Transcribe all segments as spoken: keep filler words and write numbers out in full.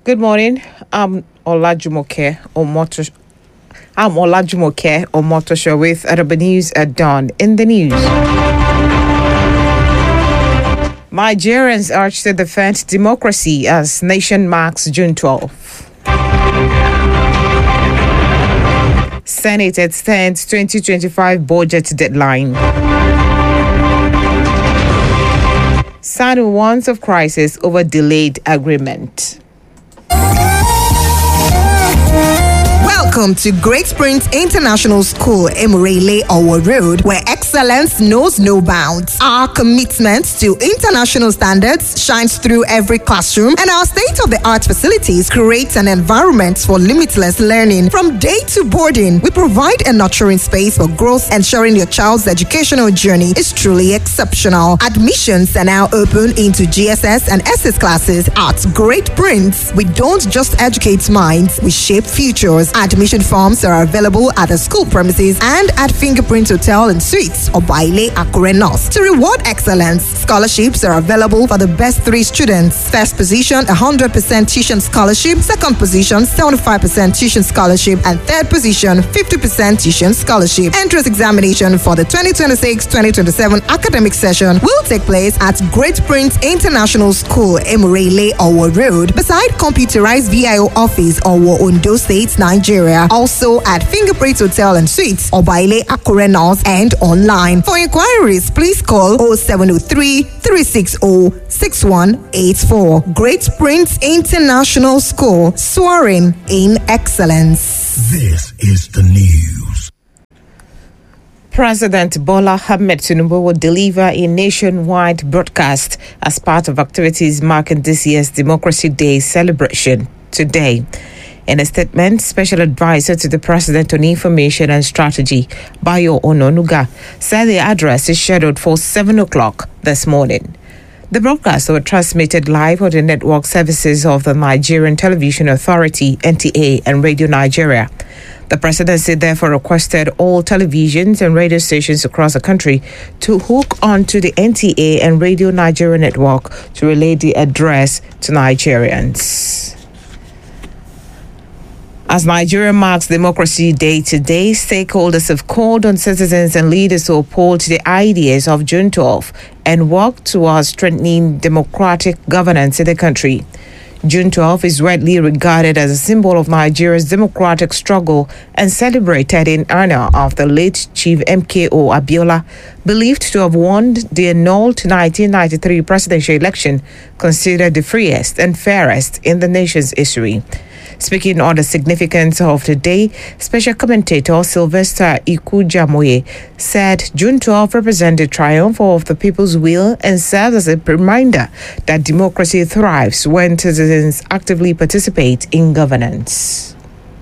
Good morning. I'm Olajumoke Omoto. I'm Olajumoke Omotosho with Araba News at dawn. In the news, Nigerians urge to defend democracy as nation marks June twelfth. Senate extends twenty twenty-five budget deadline. SANU warns of crisis over delayed agreement. Welcome to Great Springs International School, Emurele Owo Road, where excellence knows no bounds. Our commitment to international standards shines through every classroom, and our state-of-the-art facilities create an environment for limitless learning. From day to boarding, we provide a nurturing space for growth, ensuring your child's educational journey is truly exceptional. Admissions are now open into G S S and S S classes at Great Prince. We don't just educate minds, we shape futures. Admission forms are available at the school premises and at Fingerprint Hotel and Suites or Baile Akure North. To reward excellence, scholarships are available for the best three students. First position, one hundred percent tuition scholarship. Second position, seventy-five percent tuition scholarship. And third position, fifty percent tuition scholarship. Entrance examination for the twenty twenty-six twenty twenty-seven academic session will take place at Great Prince International School, Emurele Owo Road, beside computerized V I O office, Owo, Ondo State, Nigeria. Also at Fingerprint Hotel and Suites, Obaile Akure North, and online. For inquiries, please call oh seven oh three, three six oh, six one eight four. Great Prince International School, soaring in excellence. This is the news. President Bola Ahmed Tinubu will deliver a nationwide broadcast as part of activities marking this year's Democracy Day celebration today. In a statement, Special Advisor to the President on Information and Strategy, Bayo Ononuga, said the address is scheduled for seven o'clock this morning. The broadcast was transmitted live on the network services of the Nigerian Television Authority, N T A, and Radio Nigeria. The presidency therefore requested all televisions and radio stations across the country to hook onto the N T A and Radio Nigeria network to relay the address to Nigerians. As Nigeria marks Democracy Day today, stakeholders have called on citizens and leaders to uphold the ideas of June twelfth and work towards strengthening democratic governance in the country. June twelfth is widely regarded as a symbol of Nigeria's democratic struggle and celebrated in honor of the late Chief M K O Abiola, believed to have won the annulled nineteen ninety-three presidential election, considered the freest and fairest in the nation's history. Speaking on the significance of the day, special commentator Sylvester Ikujamoye said June twelfth represents the triumph of the people's will and serves as a reminder that democracy thrives when citizens actively participate in governance.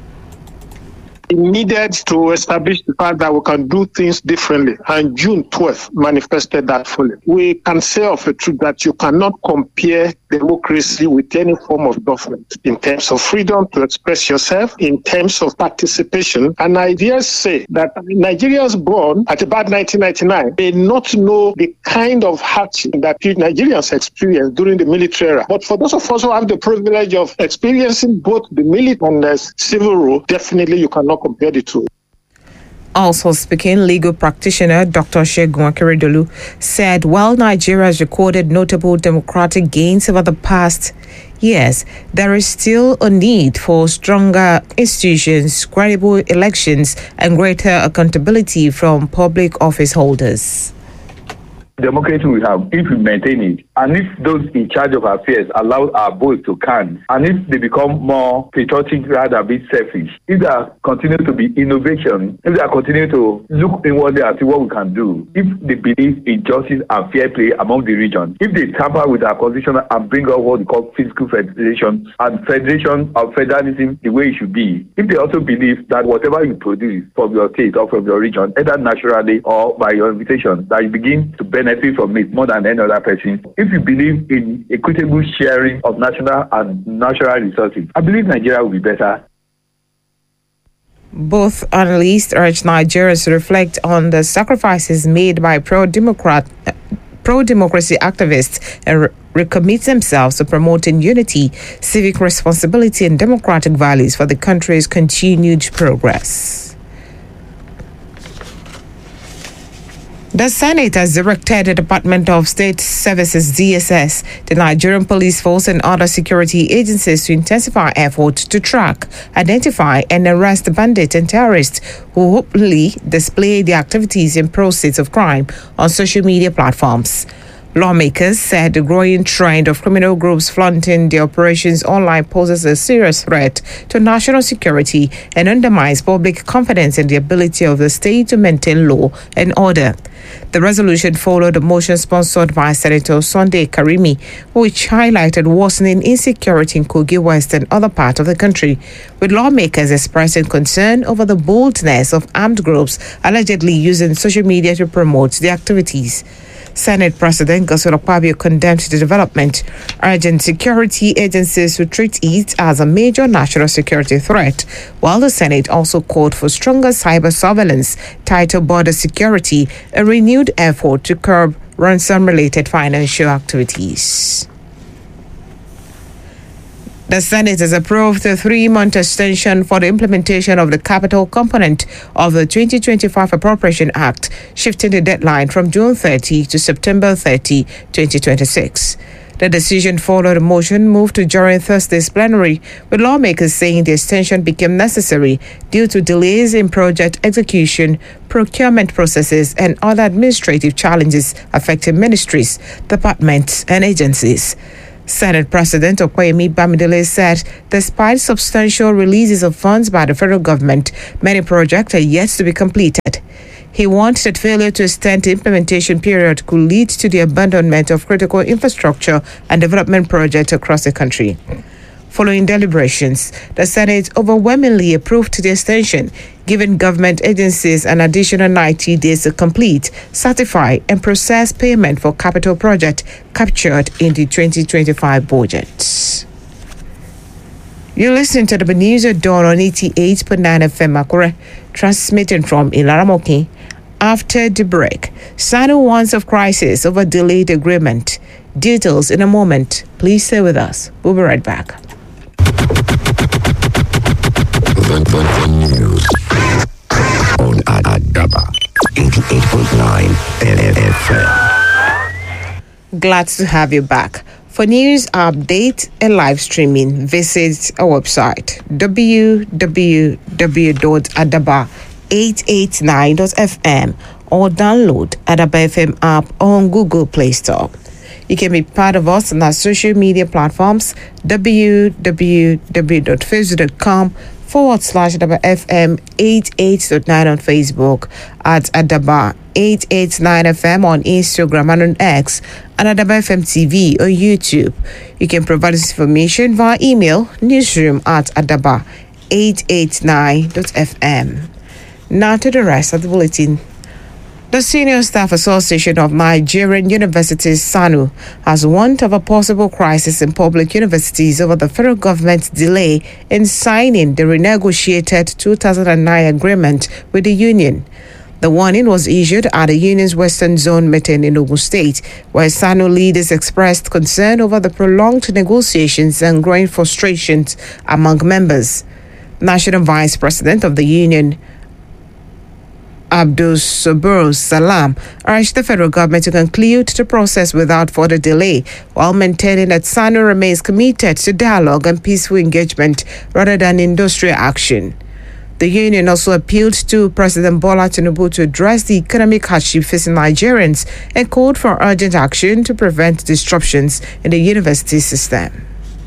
It needed to establish the fact that we can do things differently, and June twelfth manifested that fully. We can say of a truth that you cannot compare democracy with any form of government in terms of freedom to express yourself, in terms of participation. And I dare say that Nigerians born at about nineteen ninety-nine may not know the kind of hardship that Nigerians experienced during the military era. But for those of us who have the privilege of experiencing both the military and the civil rule, definitely you cannot compare the two. Also speaking, legal practitioner Doctor Segun Akeredolu said while Nigeria has recorded notable democratic gains over the past years, there is still a need for stronger institutions, credible elections, and greater accountability from public office holders. Democracy we have, if we maintain it, and if those in charge of affairs allow our votes to count, and if they become more patriotic rather than be selfish, if there continue to be innovation, if they continue to look inwardly and see what we can do, if they believe in justice and fair play among the region, if they tamper with our constitution and bring out what we call physical federation and federation of federalism the way it should be, if they also believe that whatever you produce from your state or from your region, either naturally or by your invitation, that you begin to benefit from it more than any other person. If you believe in equitable sharing of national and natural resources, I believe Nigeria will be better. Both analysts urged Nigerians to reflect on the sacrifices made by pro-democrat pro-democracy activists and re- recommit themselves to promoting unity, civic responsibility, and democratic values for the country's continued progress. The Senate has directed the Department of State Services D S S, the Nigerian Police Force, and other security agencies to intensify efforts to track, identify, and arrest bandits and terrorists who hopefully display their activities and proceeds of crime on social media platforms. Lawmakers said the growing trend of criminal groups flaunting their operations online poses a serious threat to national security and undermines public confidence in the ability of the state to maintain law and order. The resolution followed a motion sponsored by Senator Sunday Karimi, which highlighted worsening insecurity in Kogi West and other parts of the country, with lawmakers expressing concern over the boldness of armed groups allegedly using social media to promote their activities. Senate President Godswill Akpabio condemned the development, urging security agencies to treat it as a major national security threat, while the Senate also called for stronger cyber surveillance, tighter border security, a renewed effort to curb ransom-related financial activities. The Senate has approved a three-month extension for the implementation of the capital component of the twenty twenty-five Appropriation Act, shifting the deadline from June thirtieth to September thirtieth, twenty twenty-six. The decision followed a motion moved to during Thursday's plenary, with lawmakers saying the extension became necessary due to delays in project execution, procurement processes, and other administrative challenges affecting ministries, departments, and agencies. Senate President Okoyemi Bamidele said despite substantial releases of funds by the federal government, many projects are yet to be completed. He warned that failure to extend the implementation period could lead to the abandonment of critical infrastructure and development projects across the country. Following deliberations, the Senate overwhelmingly approved the extension, giving government agencies an additional ninety days to complete, certify, and process payment for capital projects captured in the twenty twenty-five budget. You're listening to the news at dawn on eighty-eight point nine F M Akure, transmitting from Ilaramoki. After the break, SANU warns of crisis over delayed agreement. Details in a moment. Please stay with us. We'll be right back. The news on Adaba eighty-eight point nine F M. Glad to have you back. For news, update, and live streaming, visit our website w w w dot adaba eight eight nine dot f m or download Adaba F M app on Google Play Store. You can be part of us on our social media platforms w w w dot facebook dot com forward slash Adaba F M eighty-eight point nine on Facebook, at Adaba eight eight nine F M on Instagram and on X, and Adaba F M T V on YouTube. You can provide this information via email, newsroom at adaba eight eight nine dot f m. Now to the rest of the bulletin. The Senior Staff Association of Nigerian Universities, SANU, has warned of a possible crisis in public universities over the federal government's delay in signing the renegotiated two thousand nine agreement with the union. The warning was issued at the union's Western Zone meeting in Ogun State, where SANU leaders expressed concern over the prolonged negotiations and growing frustrations among members. National Vice President of the union, Abdul Sabur Salam, urged the federal government to conclude the process without further delay, while maintaining that SANU remains committed to dialogue and peaceful engagement rather than industrial action. The union also appealed to President Bola Tinubu to address the economic hardship facing Nigerians and called for urgent action to prevent disruptions in the university system.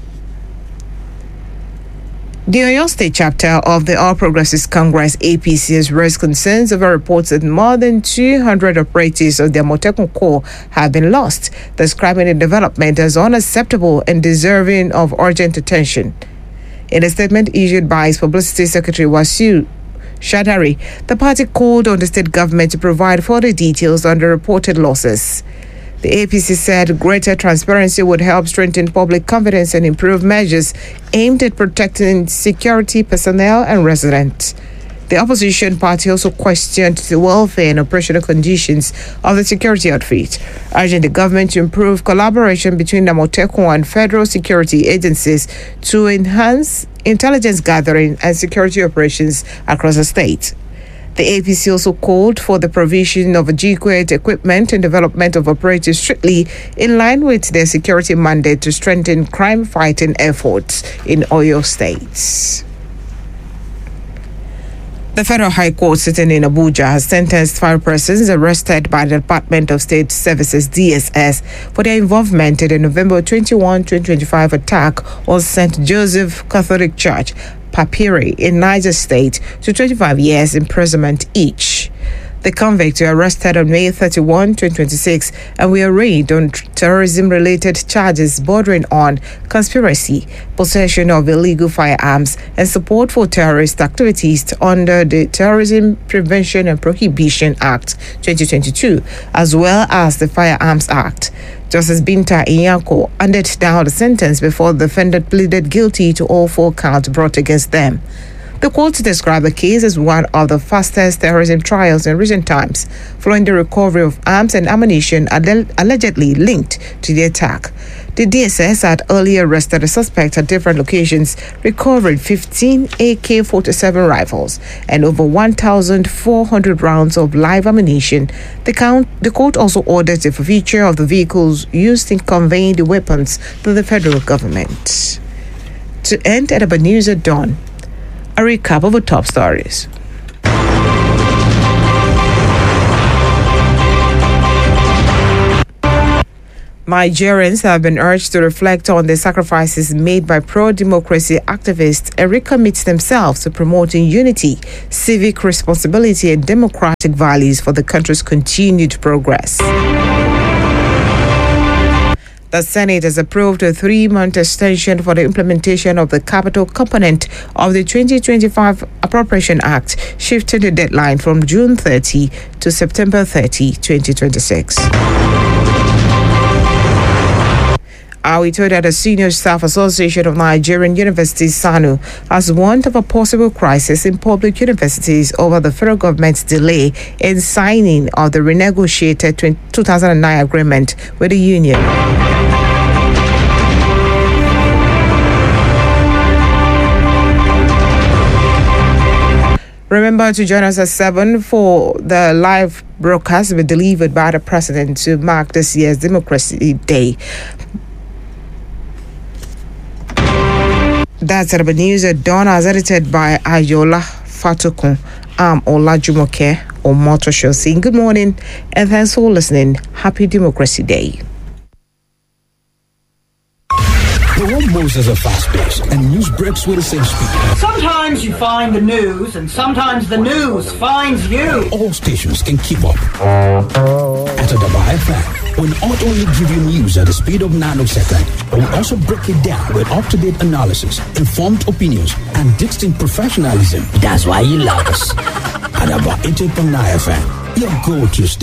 The Oyo State chapter of the All Progressives Congress A P C has raised concerns over reports that more than two hundred operatives of the Amotekun Corps have been lost, describing the development as unacceptable and deserving of urgent attention. In a statement issued by its publicity secretary Wasiu Shadari, the party called on the state government to provide further details on the reported losses. The A P C said greater transparency would help strengthen public confidence and improve measures aimed at protecting security personnel and residents. The opposition party also questioned the welfare and operational conditions of the security outfit, urging the government to improve collaboration between the Amotekun and federal security agencies to enhance intelligence gathering and security operations across the state. The A P C also called for the provision of adequate equipment and development of operatives strictly in line with their security mandate to strengthen crime-fighting efforts in Oyo State. The Federal High Court sitting in Abuja has sentenced five persons arrested by the Department of State Services D S S for their involvement in the November twenty-first, twenty twenty-five attack on Saint Joseph Catholic Church, Papiri in Niger State to twenty-five years imprisonment each. The convicts were arrested on May thirty-first, twenty twenty-six and were arraigned on terrorism-related charges bordering on conspiracy, possession of illegal firearms, and support for terrorist activities under the Terrorism Prevention and Prohibition Act twenty twenty-two, as well as the Firearms Act. Justice Binta Inyako handed down the sentence before the defendant pleaded guilty to all four counts brought against them. The court described the case as one of the fastest terrorism trials in recent times, following the recovery of arms and ammunition alle- allegedly linked to the attack. The D S S had earlier arrested a suspect at different locations, recovering fifteen A K forty-seven rifles and over one thousand four hundred rounds of live ammunition. The, count, the court also ordered the forfeiture of the vehicles used in conveying the weapons to the federal government. To end at about news at dawn, a recap of the top stories. Nigerians have been urged to reflect on the sacrifices made by pro-democracy activists and recommit themselves to promoting unity, civic responsibility, and democratic values for the country's continued progress. The Senate has approved a three-month extension for the implementation of the capital component of the twenty twenty-five Appropriation Act, shifting the deadline from June thirtieth to September thirtieth, twenty twenty-six. Are we told that the Senior Staff Association of Nigerian Universities, SANU, has warned of a possible crisis in public universities over the federal government's delay in signing of the renegotiated two thousand nine agreement with the union. Remember to join us at seven for the live broadcast to be delivered by the President to mark this year's Democracy Day. That's the news at dawn, as edited by Ayola Fatukun. I'm Olajumoke Omoto Show saying good morning and thanks for listening. Happy Democracy Day. The world moves at a fast pace, and news breaks with the same speed. Sometimes you find the news, and sometimes the news finds you. All stations can keep up. At Adaba F M, we'll not only give you news at the speed of nanosecond, but we'll also break it down with up-to-date analysis, informed opinions, and distinct professionalism. That's why you love us. Adaba eighty-eight point nine F M, your go-to station.